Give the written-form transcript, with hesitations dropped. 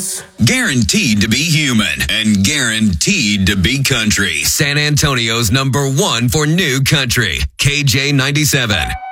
Yes. Guaranteed to be human and guaranteed to be country. San Antonio's #1 for new country. KJ97.